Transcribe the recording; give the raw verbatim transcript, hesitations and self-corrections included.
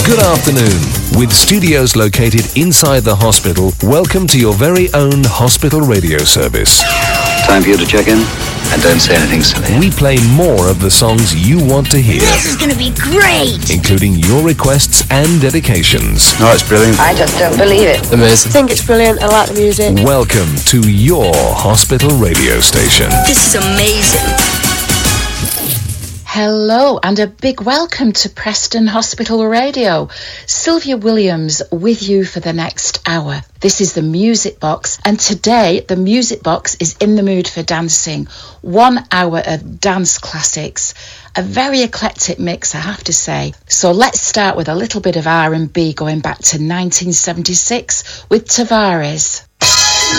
Good afternoon. With studios located inside the hospital, welcome to your very own hospital radio service. Time for you to check in, and don't say anything silly. We play more of the songs you want to hear. This is going to be great! Including your requests and dedications. No, it's brilliant. I just don't believe it. Amazing. I think it's brilliant. I like the music. Welcome to your hospital radio station. This is amazing. Hello and a big welcome to Preston Hospital Radio. Sylvia Williams with you for the next hour. This is the Music Box, and today the Music Box is in the mood for dancing. One hour of dance classics. A very eclectic mix, I have to say. So let's start with a little bit of R and B going back to nineteen seventy-six with Tavares.